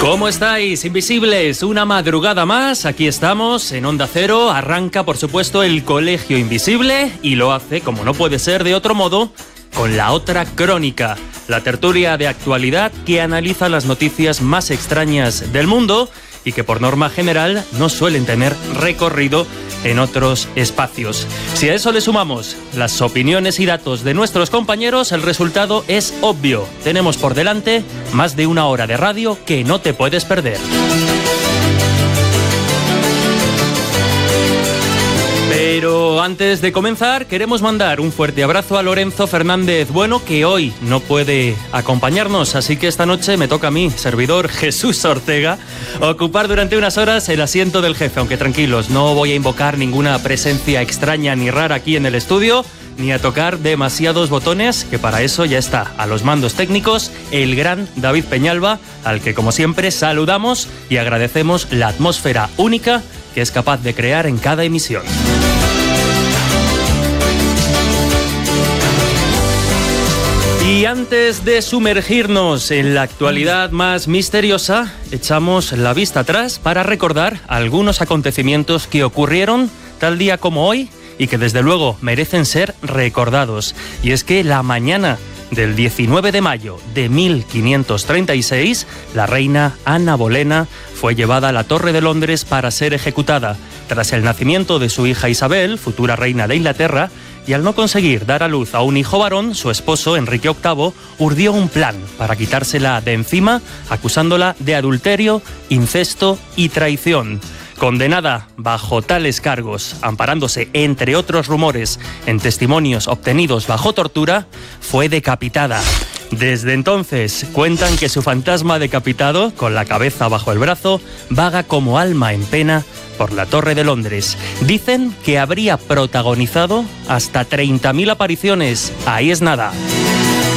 ¿Cómo estáis, invisibles? Una madrugada más, aquí estamos en Onda Cero. Arranca, por supuesto, el Colegio Invisible y lo hace, como no puede ser de otro modo, con La Otra Crónica, la tertulia de actualidad que analiza las noticias más extrañas del mundo y que por norma general no suelen tener recorrido en otros espacios. Si a eso le sumamos las opiniones y datos de nuestros compañeros, el resultado es obvio. Tenemos por delante más de una hora de radio que no te puedes perder. Pero antes de comenzar, queremos mandar un fuerte abrazo a Lorenzo Fernández Bueno, que hoy no puede acompañarnos, así que esta noche me toca a mí, servidor Jesús Ortega, ocupar durante unas horas el asiento del jefe, aunque tranquilos, no voy a invocar ninguna presencia extraña ni rara aquí en el estudio, ni a tocar demasiados botones, que para eso ya está a los mandos técnicos el gran David Peñalba, al que como siempre saludamos y agradecemos la atmósfera única que es capaz de crear en cada emisión. Y antes de sumergirnos en la actualidad más misteriosa, echamos la vista atrás para recordar algunos acontecimientos que ocurrieron tal día como hoy y que desde luego merecen ser recordados. Y es que la mañana del 19 de mayo de 1536, la reina Ana Bolena fue llevada a la Torre de Londres para ser ejecutada tras el nacimiento de su hija Isabel, futura reina de Inglaterra, y al no conseguir dar a luz a un hijo varón, su esposo, Enrique VIII, urdió un plan para quitársela de encima, acusándola de adulterio, incesto y traición. Condenada bajo tales cargos, amparándose, entre otros rumores, en testimonios obtenidos bajo tortura, fue decapitada. Desde entonces, cuentan que su fantasma decapitado, con la cabeza bajo el brazo, vaga como alma en pena por la Torre de Londres. Dicen que habría protagonizado hasta 30.000 apariciones. Ahí es nada.